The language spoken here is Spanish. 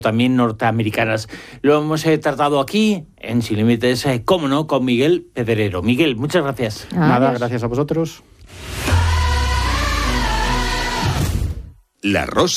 también norteamericanas. Lo hemos tratado aquí, en Sin Límites, cómo no, con Miguel Pedrero. Miguel, muchas gracias. Nada, gracias a vosotros. La Rosa